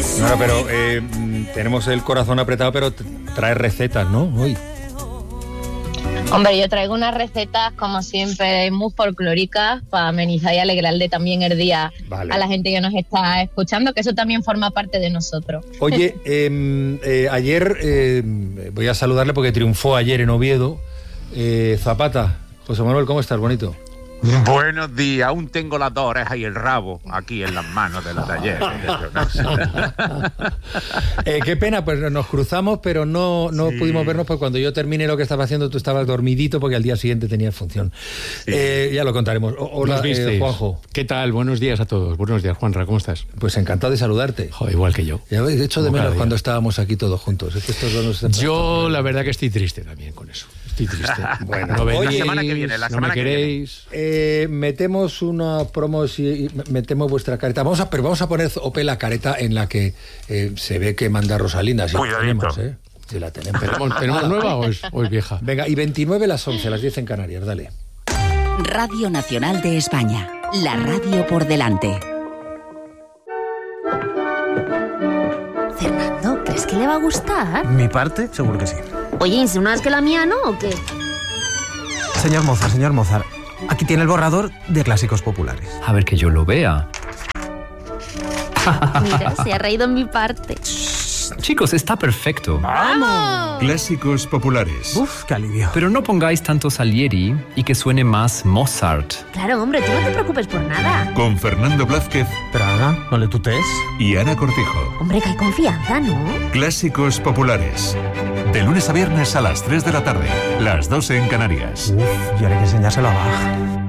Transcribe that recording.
No, pero tenemos el corazón apretado, pero trae recetas, ¿no? Hoy. Hombre, yo traigo unas recetas, como siempre, muy folclóricas para amenizar y alegrarle también el día a la gente que nos está escuchando, que eso también forma parte de nosotros. Oye, ayer, voy a saludarle porque triunfó ayer en Oviedo, Zapata. José Manuel, ¿cómo estás, bonito? Buenos días, aún tengo las dos orejas y el rabo aquí en las manos de los de ayer. Qué pena, pues nos cruzamos, pero no pudimos vernos, porque cuando yo terminé lo que estaba haciendo tú estabas dormidito porque al día siguiente tenías función. Sí. Ya lo contaremos. Hola, Juanjo. ¿Qué tal? Buenos días a todos. Buenos días, Juanra, ¿cómo estás? Pues encantado de saludarte. Joder, igual que yo. Ya habéis hecho de menos cuando estábamos aquí todos juntos. Es que estos dos yo la verdad que estoy triste también con eso. Estoy triste. Bueno, no venís, la semana que viene, no me queréis. Metemos una promo y metemos vuestra careta. Vamos a poner Ope la careta en la que se ve que manda Rosalinda. Si Cuidadito. Si la tenemos. ¿Tenemos nueva o es vieja? Venga, y 29 las 11, las 10 en Canarias, dale. Radio Nacional de España. La radio por delante. Fernando, ¿crees que le va a gustar? ¿Mi parte? Seguro que sí. Oye, ¿insinúas que la mía no o qué? Señor Mozart, aquí tiene el borrador de Clásicos Populares. A ver que yo lo vea. Mira, se ha reído en mi parte. Chicos, está perfecto. ¡Vamos! Clásicos Populares. Uf, qué alivio. Pero no pongáis tanto Salieri y que suene más Mozart. Claro, hombre, tú no te preocupes por nada. Con Fernando Blázquez. Pero Ana, no le tutees. Y Ana Cortijo. Hombre, que hay confianza, ¿no? Clásicos Populares. De lunes a viernes a las 3 de la tarde. Las 2 en Canarias. Uf, y ahora hay que enseñárselo a Bach.